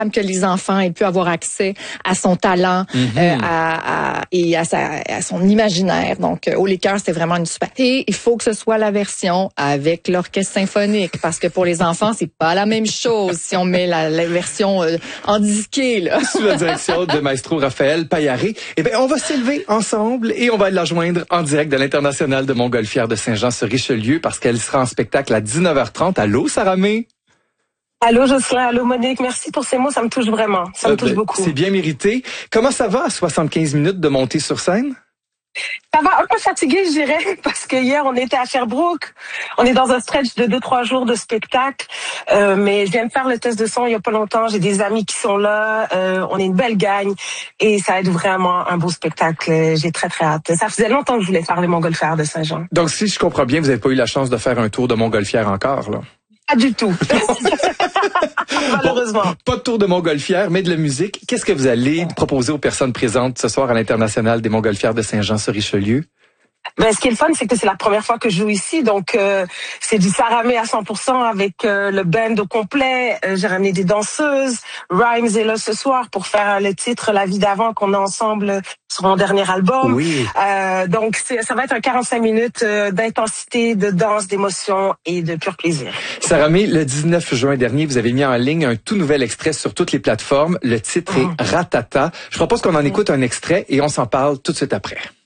que les enfants aient pu avoir accès à son talent et à son imaginaire. Donc, Haut les cœurs, c'était vraiment une super. Et il faut que ce soit la version avec l'orchestre symphonique, parce que pour les enfants, c'est pas la même chose si on met la version en disqué, là. Sous la direction de maestro Raphaël Paillaré. Eh bien, on va s'élever ensemble et on va la joindre en direct de l'Internationale de Montgolfière de Saint-Jean-sur-Richelieu parce qu'elle sera en spectacle à 19h30. Allô, Saramé? Allô Jocelyn, allô Monique, merci pour ces mots, ça me touche vraiment, ça me touche beaucoup. C'est bien mérité. Comment ça va à 75 minutes de montée sur scène? Ça va un peu fatigué, je dirais, parce que hier on était à Sherbrooke, on est dans un stretch de 2-3 jours de spectacle, mais je viens de faire le test de son il y a pas longtemps, j'ai des amis qui sont là, on est une belle gang et ça va être vraiment un beau spectacle, j'ai très très hâte. Ça faisait longtemps que je voulais faire les Montgolfières de Saint-Jean. Donc si je comprends bien, vous n'avez pas eu la chance de faire un tour de Montgolfière encore, là? Pas du tout. Malheureusement. Bon, pas de tour de Montgolfière, mais de la musique. Qu'est-ce que vous allez proposer aux personnes présentes ce soir à l'Internationale des Montgolfières de Saint-Jean-sur-Richelieu? Ben, ce qui est le fun, c'est que c'est la première fois que je joue ici, donc c'est du Saramé à 100% avec le band au complet. J'ai ramené des danseuses. Rhymes est là ce soir pour faire le titre La vie d'avant qu'on a ensemble sur mon dernier album. Oui. Donc ça va être un 45 minutes d'intensité, de danse, d'émotion et de pur plaisir. Saramé, le 19 juin dernier, vous avez mis en ligne un tout nouvel extrait sur toutes les plateformes. Le titre est Ratata. Je propose qu'on en écoute un extrait et on s'en parle tout de suite après.